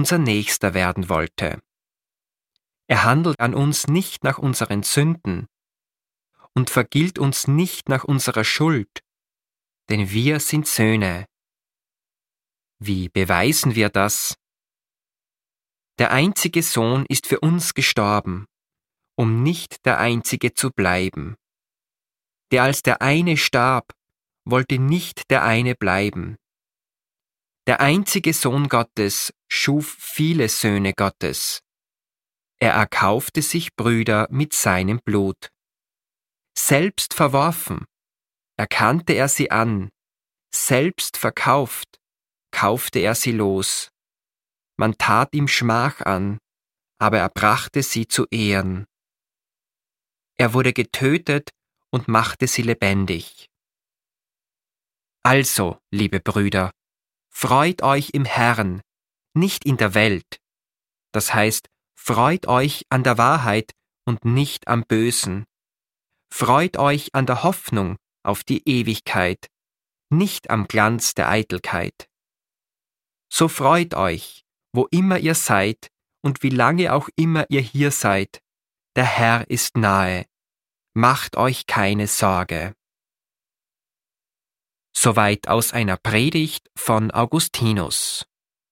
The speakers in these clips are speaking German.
unser Nächster werden wollte. Er handelt an uns nicht nach unseren Sünden und vergilt uns nicht nach unserer Schuld, denn wir sind Söhne. Wie beweisen wir das? Der einzige Sohn ist für uns gestorben, um nicht der Einzige zu bleiben. Der als der eine starb, wollte nicht der eine bleiben. Der einzige Sohn Gottes schuf viele Söhne Gottes. Er erkaufte sich Brüder mit seinem Blut. Selbst verworfen, erkannte er sie an, selbst verkauft, kaufte er sie los. Man tat ihm Schmach an, aber er brachte sie zu Ehren. Er wurde getötet und machte sie lebendig. Also, liebe Brüder, freut euch im Herrn, nicht in der Welt. Das heißt, freut euch an der Wahrheit und nicht am Bösen. Freut euch an der Hoffnung auf die Ewigkeit, nicht am Glanz der Eitelkeit. So freut euch, wo immer ihr seid und wie lange auch immer ihr hier seid. Der Herr ist nahe. Macht euch keine Sorge. Soweit aus einer Predigt von Augustinus.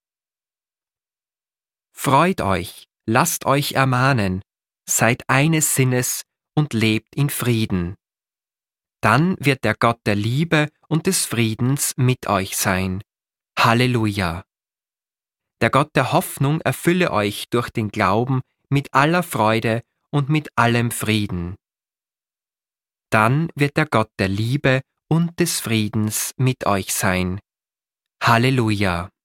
Freut euch, lasst euch ermahnen, seid eines Sinnes und lebt in Frieden. Dann wird der Gott der Liebe und des Friedens mit euch sein. Halleluja! Der Gott der Hoffnung erfülle euch durch den Glauben mit aller Freude und mit allem Frieden. Dann wird der Gott der Liebe und des Friedens mit euch sein. Halleluja!